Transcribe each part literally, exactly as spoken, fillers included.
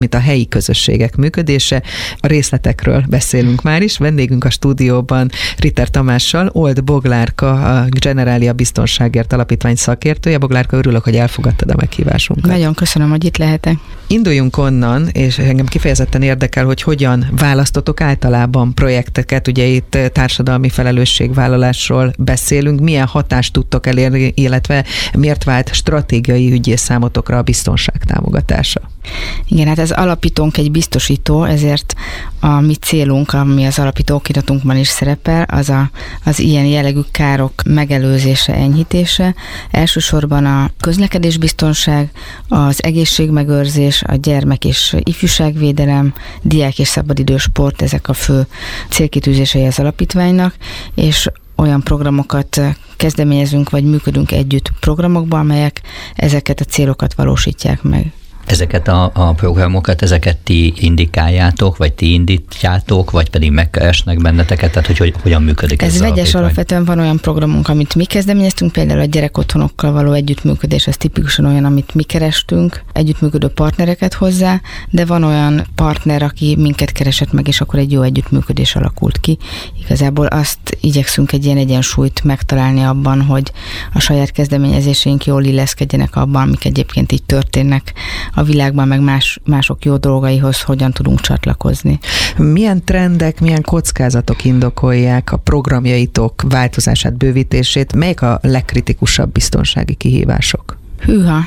mint a helyi közösségek működése. A részletekről beszélünk már is. Vendégünk a stúdióban Ritter Tamással, Old Boglárka, a Generalia Biztonságért Alapítvány szakértője. Boglárka, örülök, hogy elfogadtad a meghívásunkat. Nagyon köszönöm, hogy itt lehetek. Induljunk onnan, és engem kifejezetten érdekel, hogy hogyan választotok általában projekteket. Ugye itt társadalmi felelősségvállalásról beszélünk. Milyen hatást tudtok elérni, illetve miért vált stratégiai ügyé számotokra a biztonság támogatása? Igen, hát az alapítónk egy biztosító, ezért a mi célunk, ami az alapító okiratunkban is szerepel, az a, az ilyen jellegű károk megelőzése, enyhítése. Elsősorban a közlekedésbiztonság, az egészségmegőrzés, a gyermek- és ifjúságvédelem, diák- és szabadidős sport, ezek a fő célkitűzései az alapítványnak, és olyan programokat kezdeményezünk, vagy működünk együtt programokban, amelyek ezeket a célokat valósítják meg. Ezeket a, a programokat, ezeket ti indikáljátok, vagy ti indítjátok, vagy pedig megkeresnek benneteket, tehát hogy, hogy hogyan működik ez? Ez vegyes, alapvetően van olyan programunk, amit mi kezdeményeztünk, például a gyerekotthonokkal való együttműködés, ez tipikusan olyan, amit mi kerestünk, együttműködő partnereket hozzá, de van olyan partner, aki minket keresett meg, és akkor egy jó együttműködés alakult ki. Igazából azt igyekszünk egy ilyen egyensúlyt megtalálni abban, hogy a saját kezdeményezéseink jól illeszkedjenek abban, amik egyébként így történnek a világban, meg más, mások jó dolgaihoz hogyan tudunk csatlakozni. Milyen trendek, milyen kockázatok indokolják a programjaitok változását, bővítését? Melyek a legkritikusabb biztonsági kihívások? Hűha,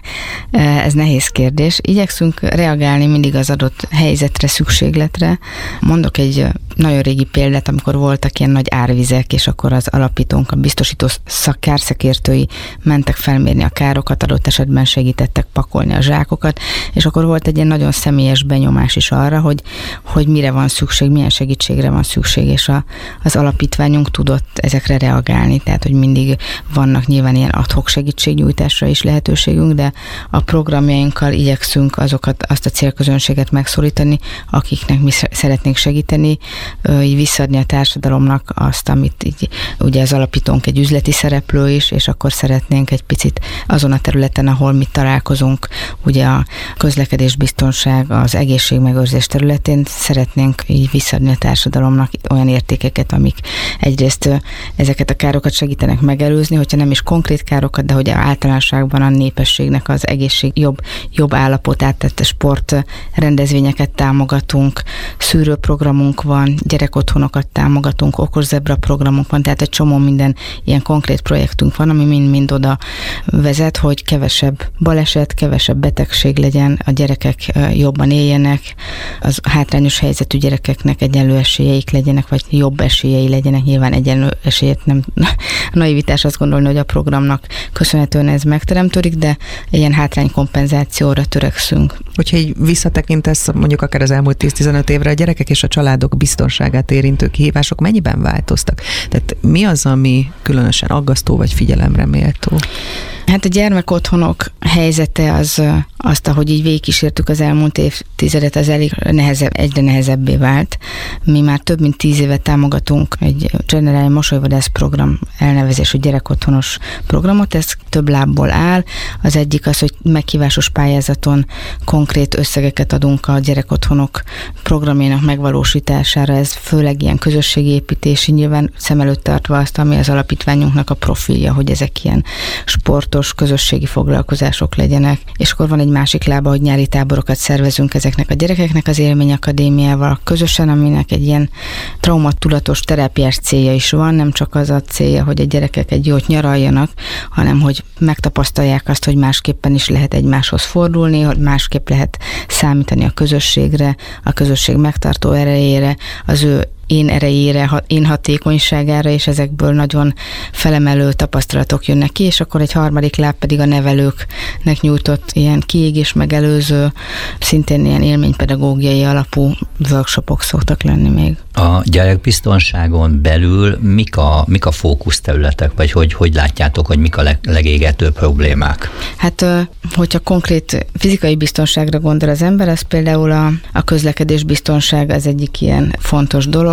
ez nehéz kérdés. Igyekszünk reagálni mindig az adott helyzetre, szükségletre. Mondok egy nagyon régi példát, amikor voltak ilyen nagy árvizek, és akkor az alapítónk, a biztosító kárszakértői mentek felmérni a károkat, adott esetben segítettek pakolni a zsákokat, és akkor volt egy ilyen nagyon személyes benyomás is arra, hogy, hogy mire van szükség, milyen segítségre van szükség, és a, az alapítványunk tudott ezekre reagálni, tehát hogy mindig vannak nyilván ilyen ad-hoc segítségnyújtásra is lehetőségünk, de a programjainkkal igyekszünk azokat, azt a célközönséget megszólítani, akiknek mi szeretnénk segíteni, így visszaadni a társadalomnak azt, amit így, ugye az alapítónk egy üzleti szereplő is, és akkor szeretnénk egy picit azon a területen, ahol mi találkozunk, ugye a közlekedésbiztonság, az egészségmegőrzés területén szeretnénk így visszaadni a társadalomnak olyan értékeket, amik egyrészt ezeket a károkat segítenek megelőzni, hogyha nem is konkrét károkat, de hogy általánosságban a népességnek az egészség jobb, jobb állapotát, tehát sport rendezvényeket támogatunk, szűrőprogramunk van, gyerekotthonokat támogatunk, okos zebra programunk van, tehát egy csomó minden ilyen konkrét projektünk van, ami mind-mind oda vezet, hogy kevesebb baleset, kevesebb betegség legyen, a gyerekek jobban éljenek, az hátrányos helyzetű gyerekeknek egyenlő esélyeik legyenek, vagy jobb esélyei legyenek, nyilván egyenlő esélyet nem naivitás azt gondolni, hogy a programnak köszönhetően ez megteremtődik, de ilyen hátránykompenzációra törekszünk. Hogyha így visszatekintesz mondjuk akár az elmúlt tíz-tizenöt évre, a gyerekek és a családok biztonságát érintő kihívások mennyiben változtak? Tehát mi az, ami különösen aggasztó vagy figyelemre méltó? Hát a gyermekotthonok helyzete az, azt, ahogy így végigkísértük az elmúlt évtizedet, az elég nehezebb, egyre nehezebbé vált. Mi már több mint tíz éve támogatunk egy Generalia mosolyvadász program elnevezésű gyerekotthonos programot, ez több lábból áll. Az egyik az, hogy meghívásos pályázaton konkrét összegeket adunk a gyerekotthonok programjának megvalósítására, ez főleg ilyen közösségépítési, nyilván szem előtt tartva azt, ami az alapítványunknak a profilja, hogy ezek ilyen sport közösségi foglalkozások legyenek. És akkor van egy másik lába, hogy nyári táborokat szervezünk ezeknek a gyerekeknek az élményakadémiával közösen, aminek egy ilyen traumatudatos terápiás célja is van, nem csak az a célja, hogy a gyerekek egy jót nyaraljanak, hanem hogy megtapasztalják azt, hogy másképpen is lehet egymáshoz fordulni, hogy másképp lehet számítani a közösségre, a közösség megtartó erejére, az ő én erejére, én hatékonyságára, és ezekből nagyon felemelő tapasztalatok jönnek ki, és akkor egy harmadik láb pedig a nevelőknek nyújtott ilyen kiégés megelőző, szintén ilyen élménypedagógiai alapú workshopok szoktak lenni még. A gyerekbiztonságon belül mik a, mik a fókuszterületek, vagy hogy, hogy látjátok, hogy mik a leg, legégetőbb problémák? Hát, hogyha konkrét fizikai biztonságra gondol az ember, az például a, a közlekedésbiztonság az egyik ilyen fontos dolog,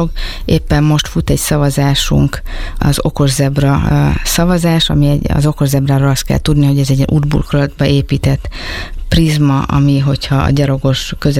dolog. Éppen most fut egy szavazásunk, az Okos Zebra szavazás, ami egy, az Okos Zebráról azt kell tudni, hogy ez egy útburkolatba épített prizma, ami, hogyha a gyalogos közre